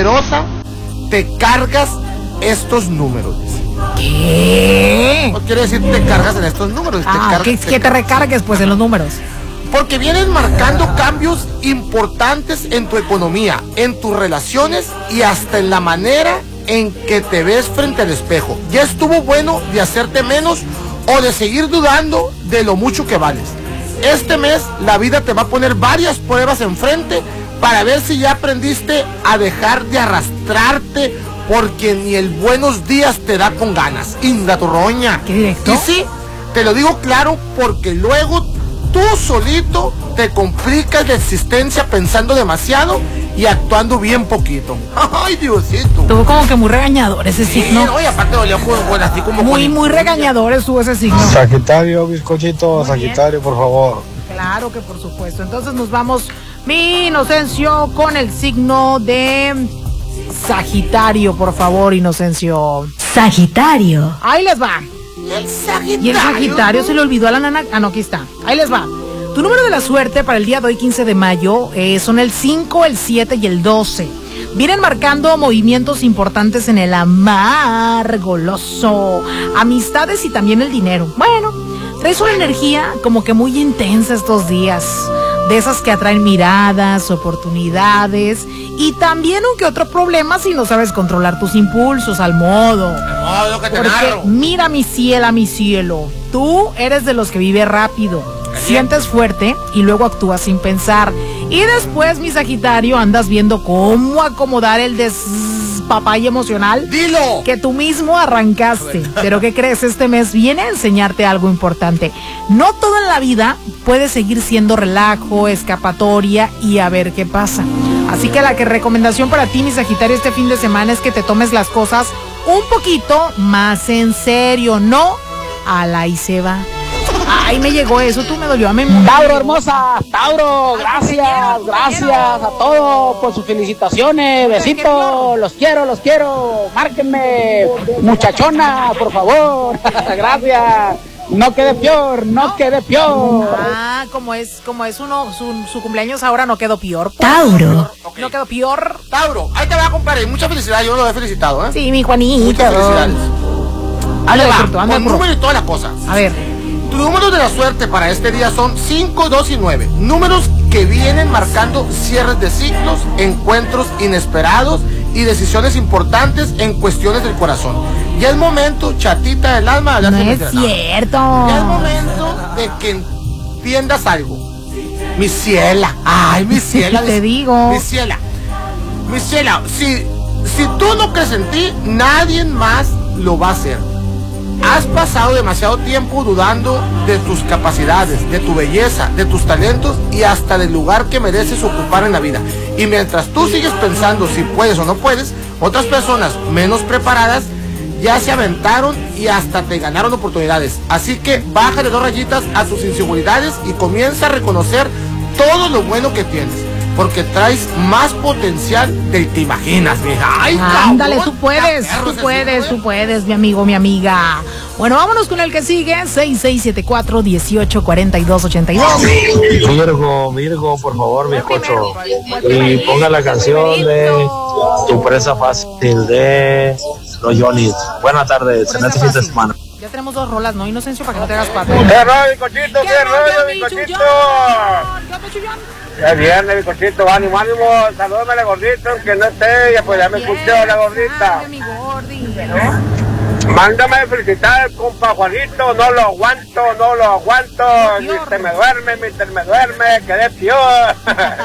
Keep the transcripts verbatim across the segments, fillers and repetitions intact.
poderosa, te cargas estos números. ¿Qué? No quiere decir te cargas en estos números. Ah, te cargas, que, te que te recargues pues en los números. Porque vienen marcando cambios importantes en tu economía, en tus relaciones y hasta en la manera en que te ves frente al espejo. Ya estuvo bueno de hacerte menos o de seguir dudando de lo mucho que vales. Este mes la vida te va a poner varias pruebas enfrente para ver si ya aprendiste a dejar de arrastrarte, porque ni el buenos días te da con ganas. Inda tu roña. ¿Qué directo? Y sí, te lo digo claro, porque luego tú solito te complicas la existencia pensando demasiado y actuando bien poquito. Ay, Diosito. Tuvo como que muy regañador ese Sí, signo. no, y aparte lo leo con, con así como Muy, con- muy regañador estuvo ese signo. Sagitario, bizcochito, Muy bien. Sagitario, por favor. Claro que por supuesto. Entonces nos vamos, mi Inocencio, con el signo de Sagitario, por favor, Inocencio. Sagitario. Ahí les va. El Sagitario. Y el Sagitario se le olvidó a la nana. Ah, no, aquí está. Ahí les va. Tu número de la suerte para el día de hoy, quince de mayo, eh, son el cinco, el siete y el doce. Vienen marcando movimientos importantes en el amar, goloso, amistades y también el dinero. Bueno, traes una energía como que muy intensa estos días, de esas que atraen miradas, oportunidades y también un que otro problema si no sabes controlar tus impulsos al modo. Al modo que te Porque narro. mira mi cielo, mi cielo, tú eres de los que vive rápido, sientes fuerte y luego actúas sin pensar. Y después, mi Sagitario, andas viendo cómo acomodar el despapay emocional Dilo. que tú mismo arrancaste. Pero ¿qué crees? Este mes viene a enseñarte algo importante. No todo en la vida puede seguir siendo relajo, escapatoria y a ver qué pasa. Así que la que recomendación para ti, mi Sagitario, este fin de semana es que te tomes las cosas un poquito más en serio, no a la y se va. Ay, me llegó eso, tú me dolió a mí. Tauro hermosa, Tauro, gracias, gracias a todos por sus felicitaciones, besitos, los quiero, los quiero, márquenme, muchachona, por favor, gracias, no quede peor, no quede peor. Ah, como es, como es uno, su, su cumpleaños ahora no quedó peor. pues. Tauro. Ok. No quedó peor. Tauro, ahí te va a compadre. Muchas felicidades, yo lo he felicitado, ¿eh? Sí, mi Juanito. Muchas felicidades. Ahí Anda de va, fruto, anda de con fruto. número y todas las cosas. A ver. Tus números de la suerte para este día son cinco, dos y nueve. Números que vienen marcando cierres de ciclos, encuentros inesperados y decisiones importantes en cuestiones del corazón. Ya es momento, chatita del alma, de No hablarte es de nada. cierto. Ya es momento de que entiendas algo. Mi ciela. Ay, mi ciela. Te digo. Mi ciela. Mi ciela, si, si tú no crees en ti, nadie más lo va a hacer. Has pasado demasiado tiempo dudando de tus capacidades, de tu belleza, de tus talentos y hasta del lugar que mereces ocupar en la vida. Y mientras tú sigues pensando si puedes o no puedes, otras personas menos preparadas ya se aventaron y hasta te ganaron oportunidades. Así que bájale dos rayitas a tus inseguridades y comienza a reconocer todo lo bueno que tienes, porque traes más potencial del que imaginas, mija. Ay, Ándale, cabrón, tú puedes, está perro tú ese puedes, signo, tú puedes, mi amigo, mi amiga. Bueno, vámonos con el que sigue, seis seis siete cuatro, uno ocho, cuatro dos, ocho dos. Virgo, Virgo, por favor, bizcocho. Y ponga la canción de Tu presa fácil de los Johnny's. Buenas tardes, en este fin de semana. Ya tenemos dos rolas, ¿no, Inocencio? Para que no te hagas pato. ¡Qué rollo, bizcochito! ¡Qué rollo, mi bizcochito! chullón! ¿Qué onda, chullón? Ya viernes, bizcochito, ánimo, ánimo. Salúdame a la gordita, aunque no esté, ya pues ya me escuchó la gordita. Ay, mi gordi. Mándame a felicitar al compa Juanito, no lo aguanto, no lo aguanto. mister Me duerme, mister Me duerme, quedé peor.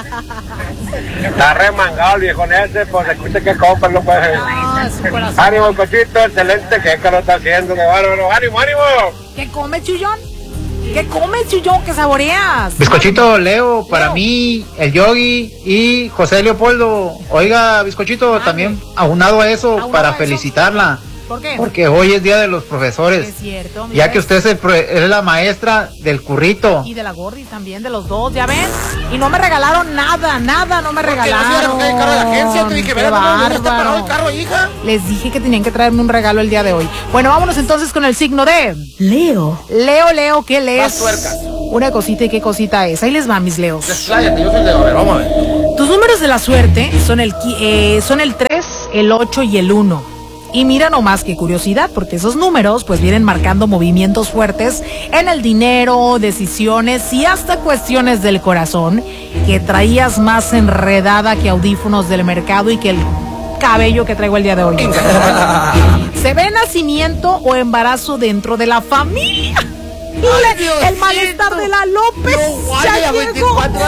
Está remangado el viejón ese, pues escucha que compa, no puede. Ah, su corazón. Ánimo, cochito, excelente, que lo está haciendo, qué bárbaro. Ánimo, ánimo. ¿Qué comes, chullón? ¿Qué comes, chullón? ¿Qué saboreas? Bizcochito, Leo, para Leo. mí, el Yogi y José Leopoldo. Oiga, Bizcochito, también aunado a eso, Aunado para a eso. felicitarla. ¿Por qué? Porque hoy es Día de los Profesores. Es cierto, mira, Ya que usted es, el pro- es la maestra del currito. Y de la gordi también, de los dos, ¿ya ven? Y no me regalaron nada, nada, no me ¿Por qué no regalaron. hicieron el carro de la agencia? Te dije, Qué ¿verdad? ¿Dónde está parado bárbaro. el carro, hija? Les dije que tenían que traerme un regalo el día de hoy. Bueno, vámonos entonces con el signo de Leo. Leo, Leo, ¿qué Más lees? tuercas. una cosita y qué cosita es. Ahí les va, mis leos. Despláyate, yo soy el de Robert, vamos a ver. Tus números de la suerte son el, eh, son el tres, el ocho y el uno. Y mira nomás qué curiosidad, porque esos números pues vienen marcando movimientos fuertes en el dinero, decisiones y hasta cuestiones del corazón que traías más enredada que audífonos del mercado y que el cabello que traigo el día de hoy. Se ve nacimiento o embarazo dentro de la familia. Ay, Dios, el malestar de la López no, ya vaya, llegó. veinticuatro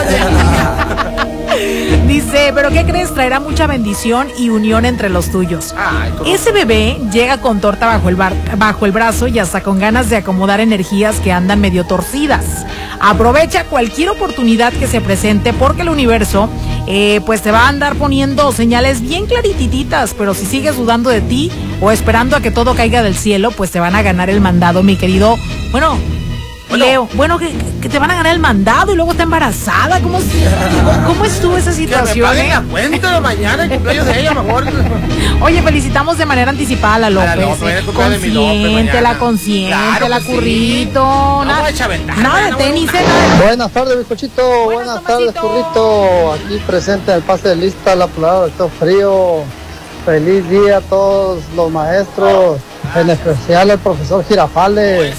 Dice, ¿pero qué crees? Traerá mucha bendición y unión entre los tuyos. Ay, Ese bebé llega con torta bajo el, bar, bajo el brazo y hasta con ganas de acomodar energías que andan medio torcidas. Aprovecha cualquier oportunidad que se presente porque el universo eh, pues te va a andar poniendo señales bien claritititas, pero si sigues dudando de ti o esperando a que todo caiga del cielo, pues te van a ganar el mandado, mi querido. Bueno... Bueno. Leo, bueno, que, que te van a ganar el mandado y luego está embarazada. ¿Cómo, cómo estuvo esa situación? Que me paguen eh? la cuenta de mañana, el cumpleaños de ella, mejor. Oye, felicitamos de manera anticipada a la López. A la López, eh. el cumpleaños de mi López Consiéntela, mañana. consiéntela, Claro que currito. sí. Nada, No, echa ventaja, nada de no, tenis, no. eh, nada de- Buenas tardes, bizcochito. Buenas, Buenas tardes, Tomasito. currito. Aquí presente en el pase de lista, la palabra de todo frío. Feliz día a todos los maestros, en especial al profesor Girafales,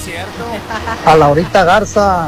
a Laurita Garza,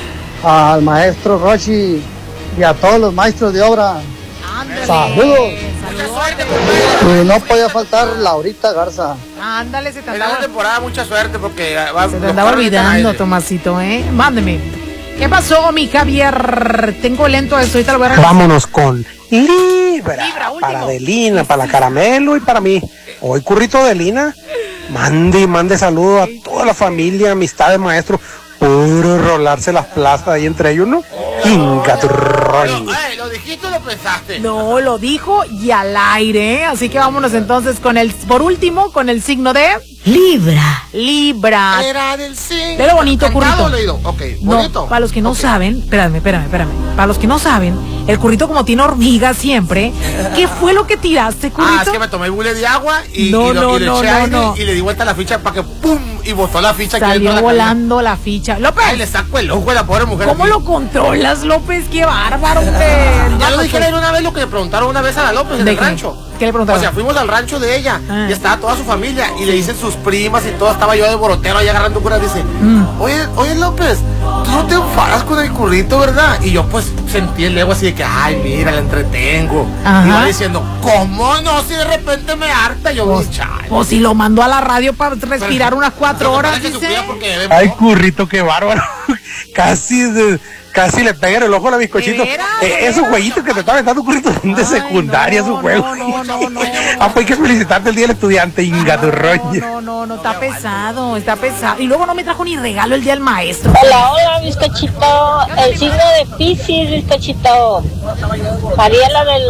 al maestro Rochi y a todos los maestros de obra. Ándale. Saludos. Mucha suerte, compadre. Y no podía faltar Laurita Garza. Ándale, se te En esta andaba, temporada mucha suerte porque va, se te andaba olvidando, Tomasito, ¿eh? Mándeme. ¿Qué pasó, mi Javier? Tengo lento esto, ahorita lo voy a regresar. Vámonos con Libra, Libra, último. para Adelina, para la Caramelo y para mí. Hoy currito de Lina, mande, mande saludos a toda la familia, amistades, maestros. Puro rolarse las plazas ahí entre ellos, ¿no? Inga tu rollo. Lo, eh, lo dijiste o lo pensaste. No, lo dijo y al aire, ¿eh? Así que vámonos entonces con el, por último, con el signo de Libra. Libra. Era del signo. Ve lo bonito, ¿Cantado currito. o leído? Ok, No, bonito. para los que no Ok. saben, espérame, espérame, espérame. Para los que no saben, el currito como tiene hormiga siempre, ¿qué fue lo que tiraste, currito? Ah, es que me tomé el bule de agua y, No, y, lo- no, y le no, eché no, aire no. y le di vuelta a la ficha para que ¡pum! Y botó la ficha. que Salió dentro de la volando la ficha. López, cabina. Ay, le saco el ojo a la pobre mujer. ¿cómo aquí. lo controlas, López? ¡Qué bárbaro, hombre! Ya lo no, dije pues, una vez lo que le preguntaron una vez a la López en ¿De el qué? rancho. ¿Qué le preguntaron? O sea, fuimos al rancho de ella Ah. y estaba toda su familia y le dicen sus primas y todo, estaba yo de borotero ahí agarrando curas, dice, Mm. oye, oye López, tú no te enfadas con el currito, ¿verdad? Y yo pues sentí el ego así de que, ay, mira, la entretengo. Ajá. Y va diciendo, ¿cómo no? Si de repente me harta, yo Pues, vi, chale. pues si lo mandó a la radio para respirar unas cuatro Pero horas, parece que dice. sufría porque bebe Ay, poco. currito, qué bárbaro. Casi, de- casi le pegan el ojo a la bizcochito. ¿De veras? Eh, ¿De esos veras? jueguitos que te estaban dando, currito, son de Ay, secundaria, no, esos juegos. no, no, no, no. Ah, pues hay que felicitarte el día del estudiante, Inga tu rollo. No, no, no, está pesado, está pesado. Y luego no me trajo ni regalo el día del maestro. Hola, hola, bizcochito. El signo de Piscis, bizcochito. Mariela del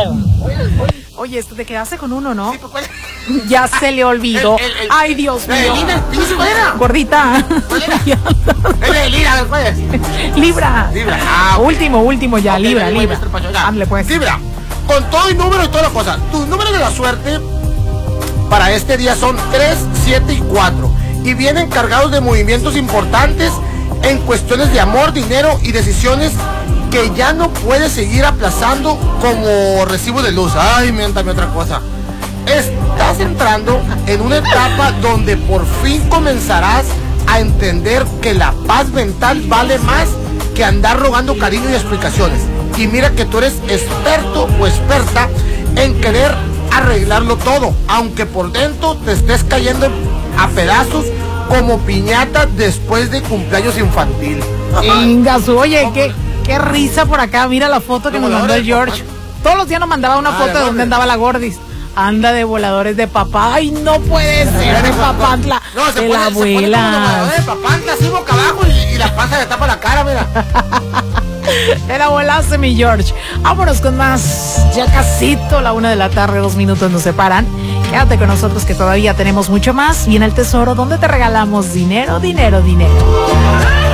Uber. Oye, esto te quedaste con uno, ¿no? Sí, pues, ¿cuál? Ya se le olvidó. El- el- el- Ay, Dios La de mío. Lina, el piso, ¿cuál era? Gordita. ¿Cuál era? El de Lina, a ver, ¿cuál es? Libra. Libra, ah, ok. Último, último ya, Ok, Libra, ahí voy, Libra. mister Pacho, ya. Ándale, pues. Libra, con todo y número y toda la cosa. Tus números de la suerte para este día son tres, siete y cuatro. Y vienen cargados de movimientos importantes en cuestiones de amor, dinero y decisiones que ya no puedes seguir aplazando como recibo de luz. Ay, miéntame otra cosa. Estás entrando en una etapa donde por fin comenzarás a entender que la paz mental vale más que andar rogando cariño y explicaciones. Y mira que tú eres experto o experta en querer arreglarlo todo, aunque por dentro te estés cayendo a pedazos como piñata después de cumpleaños infantil. Ingasu, oye, qué, qué risa por acá. Mira la foto que De nos mandó el voladores de George. Todos los días nos mandaba una Ah, foto de de donde Gordis. andaba la Gordis. Anda de voladores de papá. Ay, no puede ser de Papantla. No, se de pone, la se pone como abuela. los de Papantla, así boca abajo y, y la panza le tapa la cara, mira. Te la volaste, mi George. Vámonos con más. Ya casito, la una de la tarde, dos minutos nos separan. Quédate con nosotros que todavía tenemos mucho más. Viene el tesoro donde te regalamos dinero, dinero, dinero.